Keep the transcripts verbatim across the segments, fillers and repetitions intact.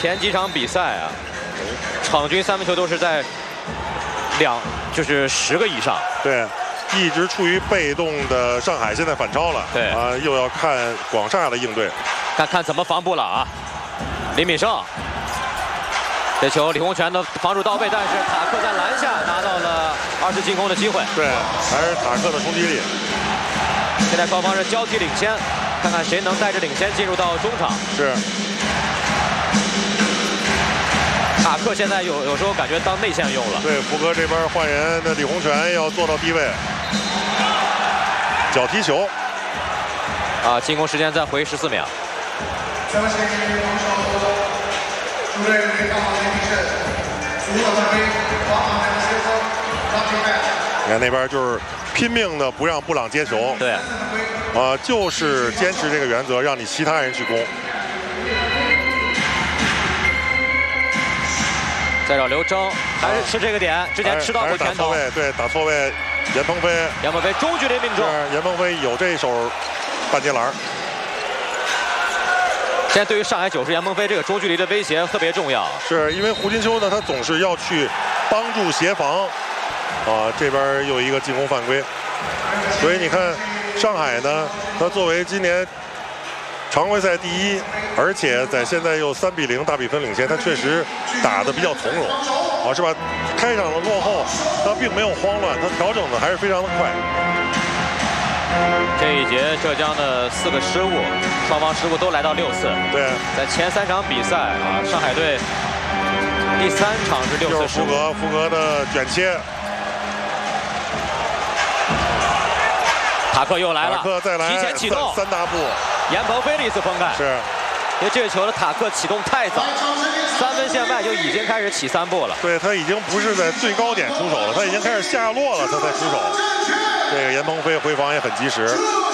前几场比赛啊，场均三分球都是在两，就是十个以上。 对，一直处于被动的上海现在反超了。 对啊，又要看广厦的应对， 看看怎么防布朗啊。李敏胜，这球李洪权的防守到位，但是塔克在篮下拿到了二次进攻的机会。 对，还是塔克的冲击力。 现在双方是交替领先，看看谁能带着领先进入到中场。 是。 塔克现在有有时候感觉当内线用了。 对，福哥这边换人的李洪权要做到低位，脚踢球。 啊，进攻时间再回十四秒。 你看那边就是拼命的不让布朗接球。 对。 啊，就是坚持这个原则，让你其他人去攻。 再找刘铮，还是吃这个点，之前吃到过拳头。 对，打错位，严鹏飞。 严鹏飞中距离命中。 严鹏飞有这一手半截篮。 现在对于上海九十，严鹏飞这个中距离的威胁特别重要。 是因为胡金秋呢，他总是要去帮助协防。啊，这边又一个进攻犯规，所以你看上海呢，他作为今年常规赛第一，而且在现在又三比零大比分领先，他确实打得比较从容，啊，是吧？开场的落后，他并没有慌乱，他调整的还是非常的快。 这一节浙江的四个失误，双方失误都来到六次。 对， 在前三场比赛啊，上海队第三场是六次失误。 福格，福格的卷切。 塔克又来了， 塔克再来， 提前启动三大步。 严鹏飞的一次封盖。 是， 因为这个球的塔克启动太早，三分线外就已经开始起三步了。 对，他已经不是在最高点出手了，他已经开始下落了，他才出手。这个严鹏飞回防也很及时。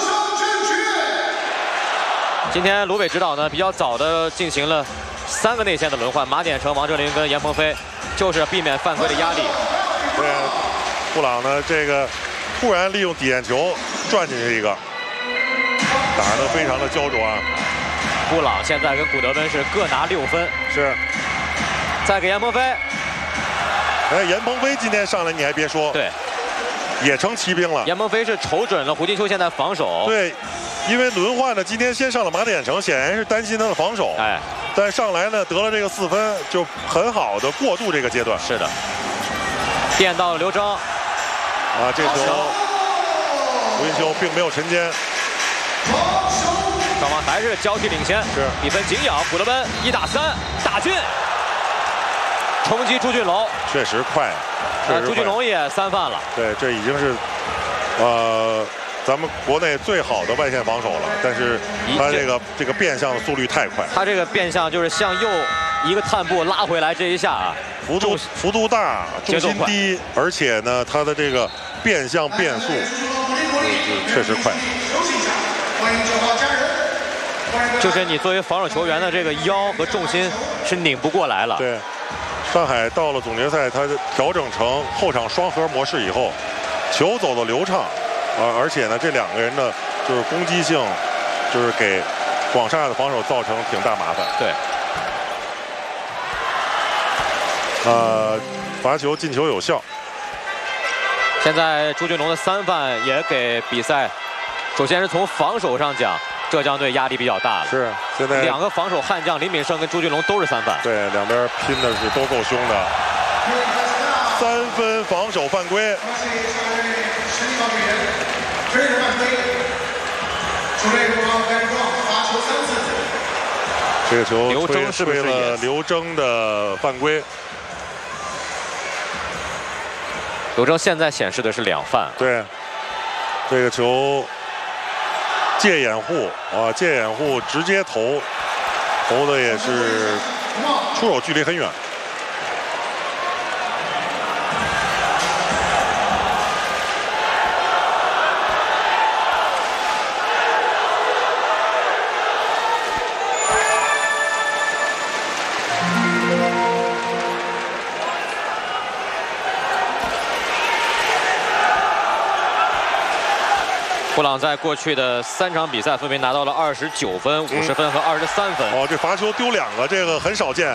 今天卢北指导呢比较早的进行了三个内线的轮换，马典成、王哲林跟严鹏飞，就是避免犯规的压力。 对，布朗呢这个突然利用底线球转进去一个，打得非常的焦灼啊。 布朗现在跟古德温是各拿六分。 是。 再给严鹏飞。 哎，严鹏飞今天上来你还别说。 对。 也成骑兵了。 严鹏飞是瞅准了胡金秋现在防守。 对，因为轮换呢，今天先上了马典成，显然是担心他的防守。 哎， 但上来呢得了这个四分，就很好的过渡这个阶段。 是的。垫到了刘铮。 啊，这球胡金秋并没有沉肩。 双方还是交替领先， 是比分紧咬。古德温一打三，大俊冲击朱俊龙， 确实快。 呃，朱俊龙也三犯了。 对，这已经是，呃，咱们国内最好的外线防守了。但是他这个这个变向的速率太快。 他这个变向就是向右一个探步拉回来，这一下啊， 幅度幅度大，重心低，而且呢，他的这个变向变速，确实快。 就是你作为防守球员的这个腰和重心是拧不过来了。 对。上海到了总决赛，他调整成后场双核模式以后，球走的流畅，啊，而且呢，这两个人呢，就是攻击性，就是给广厦的防守造成挺大麻烦。 对。 呃，罚球进球有效。 现在朱俊龙的三犯也给比赛，首先是从防守上讲，浙江队压力比较大了。 是，现在两个防守悍将林敏胜跟朱俊龙都是三犯。 对，两边拼的是都够凶的。三分防守犯规。这个球刘铮是不是了刘铮的犯规？ 刘铮现在显示的是两犯。 对，这个球。借掩护啊，借掩护直接投，投的也是出手距离很远。 布朗在过去的三场比赛分别拿到了二十九分、五十分和二十三分。 哦，这罚球丢两个，这个很少见。